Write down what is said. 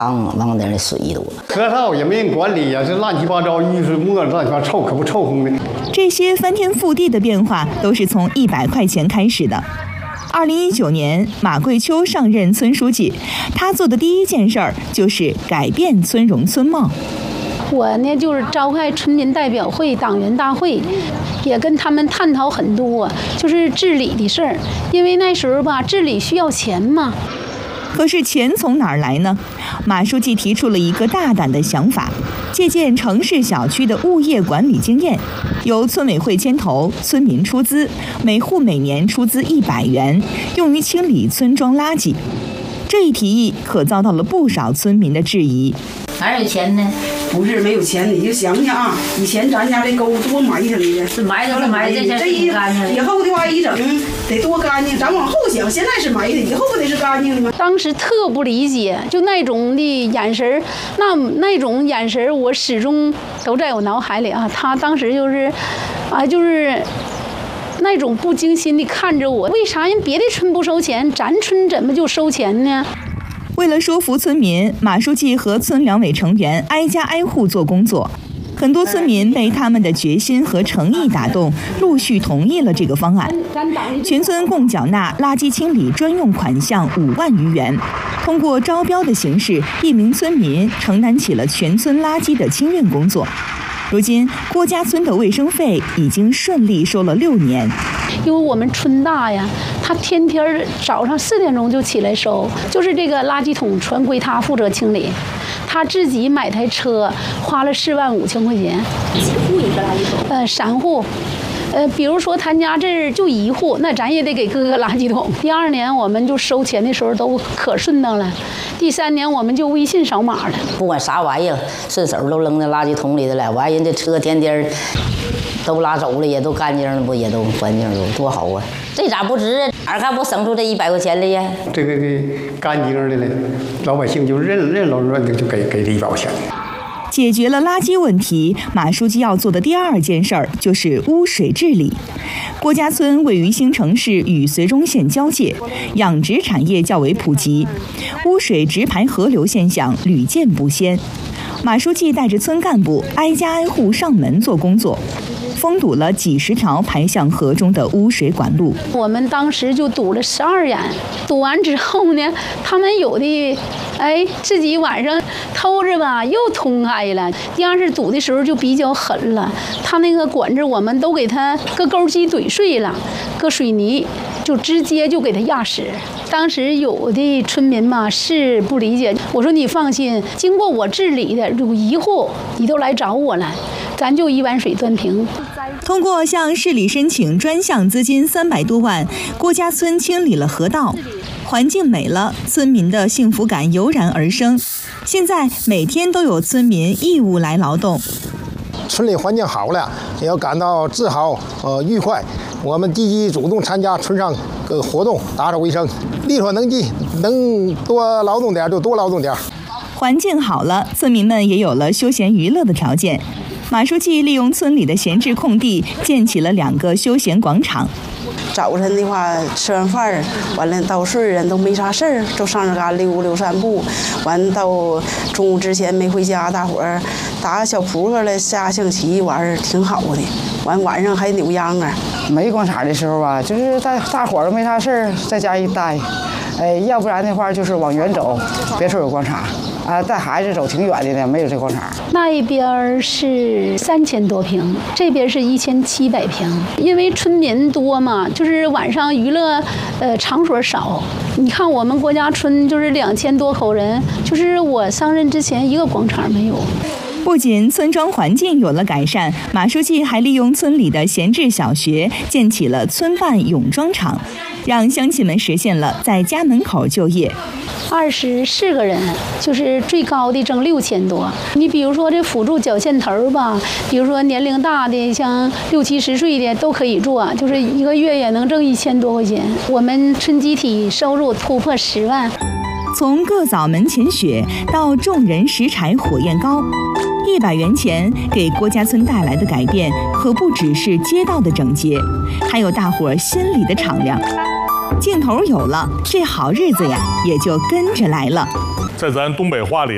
往那里水多， 河道也没人管理呀，这乱七八糟，雨水沫乱七八糟，臭可不臭烘的。 这些翻天覆地的变化都是从100块钱开始的。2019年，马桂秋上任村书记，他做的第一件事儿就是改变村容村貌。 我呢，就是召开村民代表会、党员大会，也跟他们探讨很多，就是治理的事儿。因为那时候吧，治理需要钱嘛。 可是钱从哪儿来呢？马书记提出了一个大胆的想法，借鉴城市小区的物业管理经验，由村委会牵头，村民出资，每户每年出资100元，用于清理村庄垃圾。这一提议可遭到了不少村民的质疑。 哪有钱呢？ 不是没有钱，你就想想啊，以前咱家这沟多埋汰的， 是埋汰这以后的话一整得多干净。咱往后想，现在是埋汰，以后不得是干净的吗？ 当时特不理解，就那种的眼神，那种眼神，我始终都在我脑海里啊。他当时就是那种不经心的看着我，为啥人别的村不收钱，咱村怎么就收钱呢？ 为了说服村民，马书记和村两委成员挨家挨户做工作，很多村民被他们的决心和诚意打动，陆续同意了这个方案。全村共缴纳垃圾清理专用款项5万余元，通过招标的形式，1名村民承担起了全村垃圾的清运工作。如今，郭家村的卫生费已经顺利收了6年。 因为我们村大呀，他天天早上4点钟就起来收，就是这个垃圾桶全归他负责清理，他自己买台车，花了4万5千块钱。 几户一个垃圾桶 ？3户。比如说他家这儿就1户，那咱也得给各个垃圾桶。第2年我们就收钱的时候都可顺当了，第3年我们就微信扫码了。 不管啥玩意儿，顺手都扔在垃圾桶里的了。完人这车天天都拉走了，也都干净了，不也都干净了，多好啊！这咋不值啊？哪看不省出这100块钱来呀？ 这个干净的了，老百姓就任劳任怨的就给这100块钱。 解决了垃圾问题，马书记要做的第2件事儿就是污水治理。郭家村位于新城市与绥中县交界，养殖产业较为普及，污水直排河流现象屡见不鲜。马书记带着村干部挨家挨户上门做工作，封堵了几10条排向河中的污水管路。 我们当时就堵了12眼，堵完之后呢，他们有的自己晚上偷着吧又通开了。第2次堵的时候就比较狠了，他那个管子我们都给他搁钩机怼碎了，搁水泥就直接就给他压死。当时有的村民嘛是不理解，我说你放心，经过我治理的有1户你都来找我了，咱就1碗水端平。 通过向市里申请专项资金300多万，郭家村清理了河道，环境美了，村民的幸福感油然而生。现在每天都有村民义务来劳动。 村里环境好了，也要感到自豪愉快。我们积极主动参加村上各个活动，打扫卫生，力所能及，能多劳动点就多劳动点。 环境好了，村民们也有了休闲娱乐的条件。马书记利用村里的闲置空地，建起了2个休闲广场。 早晨的话，吃完饭完了到睡人都没啥事儿，就上这嘎溜散步。完到中午之前没回家，大伙儿打个小扑克了，下象棋玩儿挺好的。完晚上还扭秧歌。 没广场的时候吧，就是大伙儿没啥事儿，在家一待。要不然的话就是往远走，别说有广场。带孩子走挺远的呢，没有这广场。 那一边是3000多平，这边是1700平。因为村民多嘛，就是晚上娱乐场所少。你看我们郭家村就是2000多口人，就是我上任之前1个广场没有。 不仅村庄环境有了改善，马书记还利用村里的闲置小学建起了村办泳装厂，让乡亲们实现了在家门口就业。 24个人，就是最高的挣6000多。你比如说这辅助脚线头吧，比如说年龄大的，像60、70岁的都可以做，就是1个月也能挣1000多块钱。我们村集体收入突破10万。 从个枣门前雪到众人拾柴火焰高，100元钱给郭家村带来的改变，可不只是街道的整洁，还有大伙儿心里的敞亮。劲头有了，这好日子呀也就跟着来了。 在咱东北话里